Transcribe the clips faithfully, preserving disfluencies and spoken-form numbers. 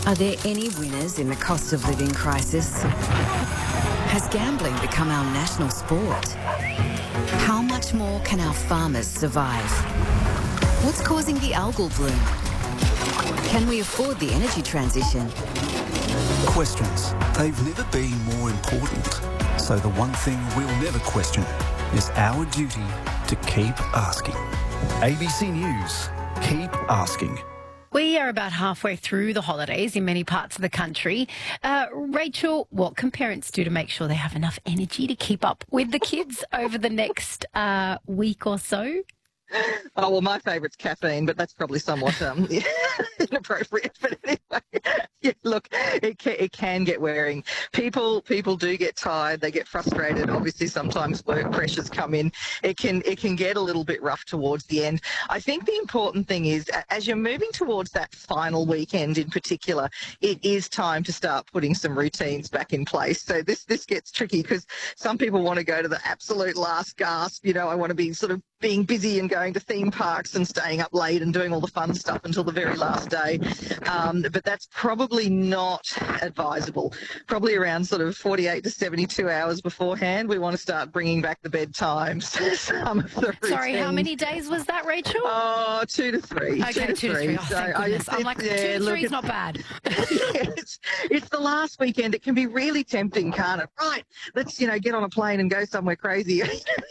Are there any winners in the cost of living crisis? Has gambling become our national sport? How much more can our farmers survive? What's causing the algal bloom? Can we afford the energy transition? Questions. They've never been more important. So the one thing we'll never question is our duty to keep asking. A B C News. Keep asking. We are about halfway through the holidays in many parts of the country. Uh, Rachel, what can parents do to make sure they have enough energy to keep up with the kids over the next uh, week or so? Oh, well, my favourite's caffeine, but that's probably somewhat um, inappropriate. But anyway, yeah, look, it can, it can get wearing. People people do get tired. They get frustrated. Obviously, sometimes work pressures come in. It can it can get a little bit rough towards the end. I think the important thing is, as you're moving towards that final weekend in particular, it is time to start putting some routines back in place. So this, this gets tricky because some people want to go to the absolute last gasp. You know, I want to be sort of being busy and going to theme parks and staying up late and doing all the fun stuff until the very last day. Um, but that's probably not advisable. Probably around sort of forty-eight to seventy-two hours beforehand, we want to start bringing back the bedtimes. Some of the routines. Sorry, how many days was that, Rachel? Oh, two to three. Okay, two to two to three. three. Oh, So thank I goodness. just- I'm like, yeah, two to look, three is it's- not bad. it's, it's the last weekend. It can be really tempting, can't it? Right, let's, you know, get on a plane and go somewhere crazy.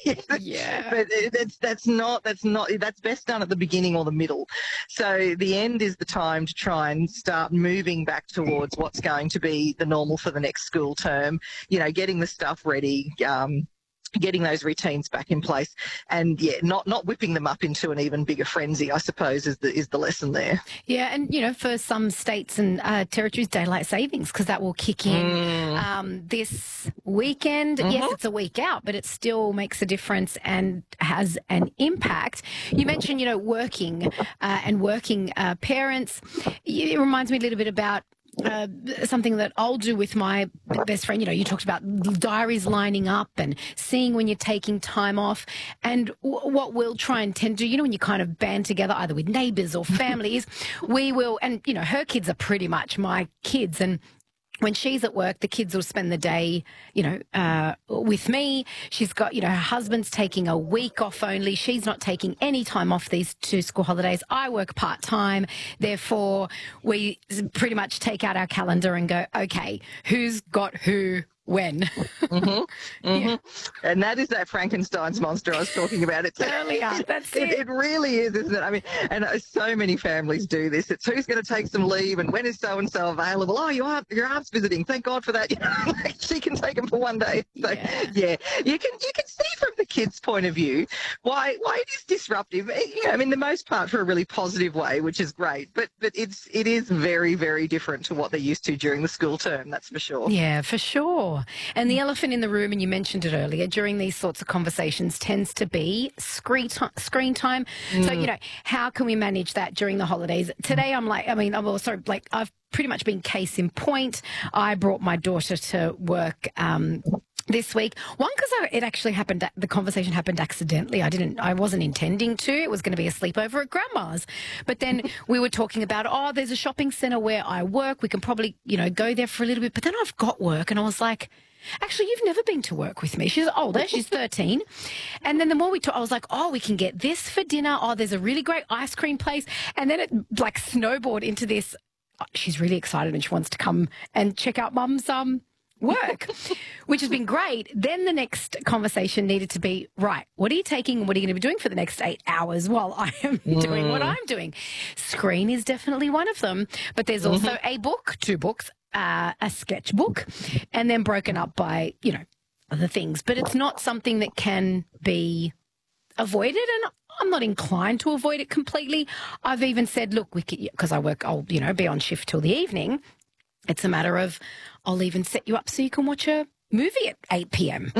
Yeah. But uh, that's that's not that's not that's best done at the beginning or the middle. So the end is the time to try and start moving back towards what's going to be the normal for the next school term. You know, getting the stuff ready. Um, getting those routines back in place, and yeah, not not whipping them up into an even bigger frenzy, I suppose, is the is the lesson there. Yeah, and, you know, for some states and uh, territories, daylight savings, because that will kick in Mm. um, this weekend. Mhm. Yes, it's a week out, but it still makes a difference and has an impact. You mentioned, you know, working uh, and working uh, parents. It reminds me a little bit about Uh, something that I'll do with my best friend. You know, you talked about diaries lining up and seeing when you're taking time off. And w- what we'll try and tend to, you know, when you kind of band together either with neighbours or families, we will, and, you know, her kids are pretty much my kids. And when she's at work, the kids will spend the day, you know, uh, with me. She's got, you know, her husband's taking a week off only. She's not taking any time off these two school holidays. I work part-time. Therefore, we pretty much take out our calendar and go, okay, who's got who when? Mm-hmm. Mm-hmm. Yeah. And that is that Frankenstein's monster I was talking about. It's Earlier, that's it, it. it really is, isn't it? I mean, and uh, so many families do this. It's who's going to take some leave and when is so and so available. Oh, your aunt, your aunt's visiting. Thank God for that. You know, like, she can take them for one day. So Yeah. yeah, you can you can see from the kids' point of view why why it is disruptive. Eh, You know, I mean, the most part for a really positive way, which is great. But but it's it is very very different to what they're used to during the school term. That's for sure. Yeah, for sure. And the elephant in the room, and you mentioned it earlier, during these sorts of conversations tends to be screen time. Screen time. So, you know, how can we manage that during the holidays? Today, I'm like, I mean, I'm also like, I've pretty much been case in point. I brought my daughter to work um, this week. One, because it actually happened, the conversation happened accidentally. I didn't, I wasn't intending to. It was going to be a sleepover at grandma's. But then we were talking about, oh, there's a shopping centre where I work. We can probably, you know, go there for a little bit. But then I've got work, and I was like, actually, you've never been to work with me. She's older. She's thirteen. And then the more we talk, I was like, oh, we can get this for dinner. Oh, there's a really great ice cream place. And then it like snowballed into this. Oh, she's really excited and she wants to come and check out mum's um work, which has been great. Then the next conversation needed to be, right, what are you taking and what are you going to be doing for the next eight hours while I am doing what I'm doing? Screen is definitely one of them. But there's also a book, two books, uh, a sketchbook, and then broken up by, you know, other things. But it's not something that can be avoided, and I'm not inclined to avoid it completely. I've even said, look, we could, because I work, I'll, you know, be on shift till the evening. It's a matter of, I'll even set you up so you can watch a movie at eight p.m. Mm.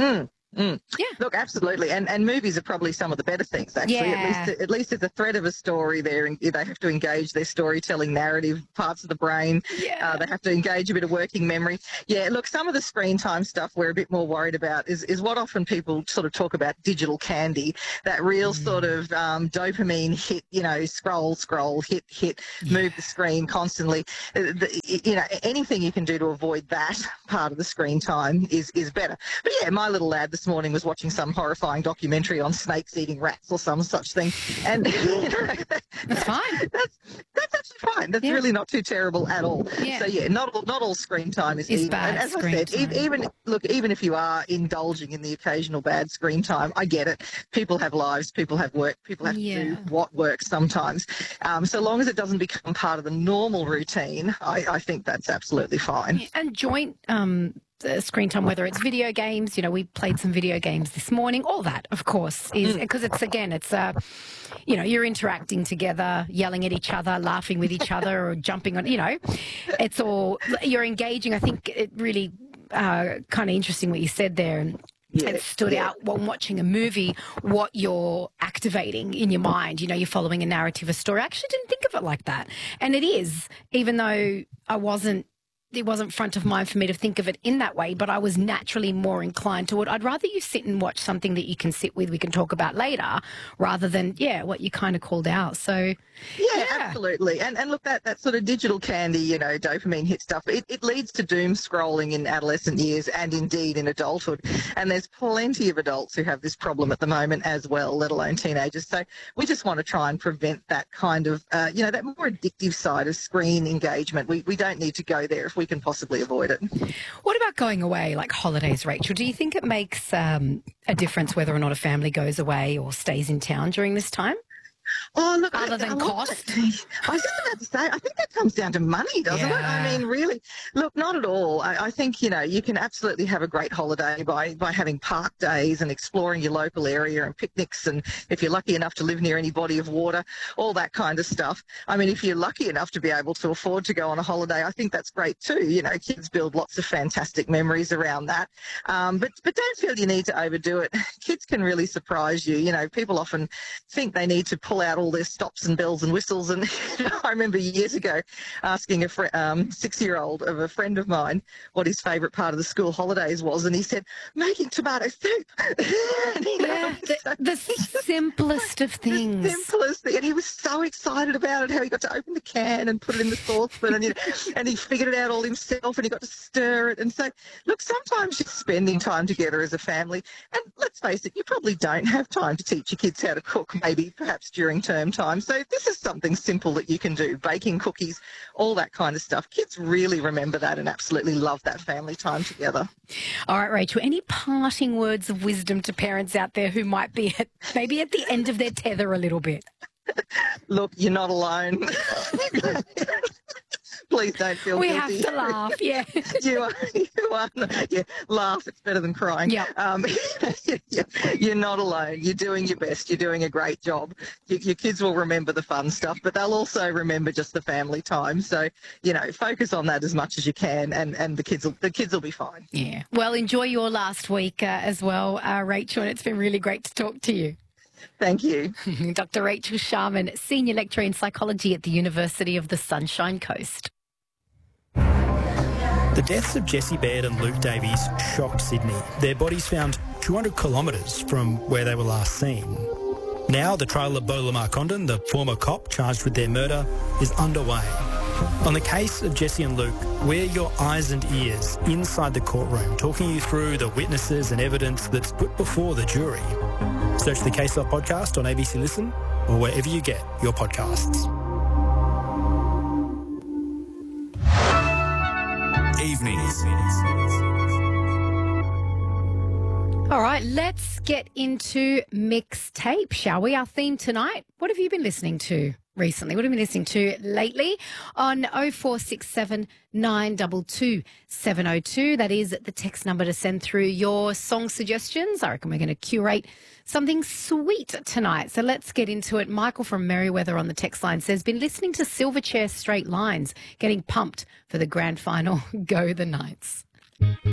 Mm. Yeah. Look, absolutely, and and movies are probably some of the better things. Actually, Yeah. at least at least there's a thread of a story there, and they have to engage their storytelling narrative parts of the brain. Yeah. Uh, they have to engage a bit of working memory. Yeah. Look, some of the screen time stuff we're a bit more worried about is is what often people sort of talk about digital candy, that real Mm. sort of um, dopamine hit. You know, scroll, scroll, hit, hit, Yeah. move the screen constantly. Uh, the, you know, anything you can do to avoid that part of the screen time is is better. But yeah, my little lad this morning was watching some horrifying documentary on snakes eating rats or some such thing, and you know, That's fine. That's that's actually fine. That's Yeah. really not too terrible at all. Yeah. So yeah, not all not all screen time is Is evil. bad And as I screen said, e- time. even look, even if you are indulging in the occasional bad screen time, I get it. People have lives, people have work, people have Yeah. to do what works sometimes. Um, so long as it doesn't become part of the normal routine, I, I think that's absolutely fine. Yeah, and joint um, uh, screen time, whether it's video games, you know, we played some video games this morning, all that, of course, is because it's, again, it's, uh, you know, you're interacting together, yelling at each other, laughing with each other or jumping on, you know, it's all, you're engaging. I think it really uh, kind of interesting what you said there. And Yeah, it stood yeah. out when watching a movie what you're activating in your mind. You know, you're following a narrative, a story. I actually didn't think of it like that. And it is, even though I wasn't, it wasn't front of mind for me to think of it in that way, but I was naturally more inclined to it. I'd rather you sit and watch something that you can sit with, we can talk about later, rather than, yeah, what you kind of called out. So, Yeah, Yeah. absolutely. And and look, that, that sort of digital candy, you know, dopamine hit stuff, it, it leads to doom scrolling in adolescent years and indeed in adulthood. And there's plenty of adults who have this problem at the moment as well, let alone teenagers. So we just want to try and prevent that kind of, uh, you know, that more addictive side of screen engagement. We, we don't need to go there if we can possibly avoid it. what about going away, like holidays, Rachel? Do you think it makes um, a difference whether or not a family goes away or stays in town during this time? Oh, look, Other I- than I like cost? that. I was just about to say, I think that comes down to money, doesn't it? Yeah. I mean, really, look, not at all. I, I think, you know, you can absolutely have a great holiday by, by having park days and exploring your local area and picnics, and if you're lucky enough to live near any body of water, all that kind of stuff. I mean, if you're lucky enough to be able to afford to go on a holiday, I think that's great too. You know, kids build lots of fantastic memories around that. Um, but, but don't feel you need to overdo it. Kids can really surprise you. You know, people often think they need to pull out all their stops and bells and whistles. And I remember years ago asking a fr- um, six-year-old of a friend of mine what his favourite part of the school holidays was, and he said, making tomato soup. And, you know, Yeah, the, so- the simplest of the things. simplest thing. And he was so excited about it, how he got to open the can and put it in the saucepan, and, you know, and he figured it out all himself, and he got to stir it. And so, look, sometimes just spending time together as a family, and let's face it, you probably don't have time to teach your kids how to cook, maybe perhaps during term time. So this is something simple that you can do, baking cookies, all that kind of stuff. Kids really remember that and absolutely love that family time together. All right, Rachel, any parting words of wisdom to parents out there who might be at, maybe at the end of their tether a little bit? Look, you're not alone. Please don't feel We guilty. have to laugh, yeah. you are, you are, yeah, laugh. It's better than crying. Yeah. Um, yeah, you're not alone. You're doing your best. You're doing a great job. Your, your kids will remember the fun stuff, but they'll also remember just the family time. So, you know, focus on that as much as you can, and, and the kids will, the kids will be fine. Yeah. Well, enjoy your last week uh, as well, uh, Rachel, and it's been really great to talk to you. Thank you. Doctor Rachel Sharman, Senior Lecturer in Psychology at the University of the Sunshine Coast. The deaths of Jessie Baird and Luke Davies shocked Sydney. Their bodies found two hundred kilometres from where they were last seen. Now the trial of Bo Lamar Condon, the former cop charged with their murder, is underway. On the case of Jessie and Luke, we're your eyes and ears inside the courtroom, talking you through the witnesses and evidence that's put before the jury. Search the Case Off podcast on A B C Listen or wherever you get your podcasts. Evenings. All right, let's get into mixtape, shall we? Our theme tonight. What have you been listening to recently? What have you been listening to lately? On oh four six seven, nine two two, seven oh two. That is the text number to send through your song suggestions. I reckon we're going to curate something sweet tonight. So let's get into it. Michael from Merriweather on the text line says, been listening to Silverchair Straight Lines, getting pumped for the grand final. Go the Knights.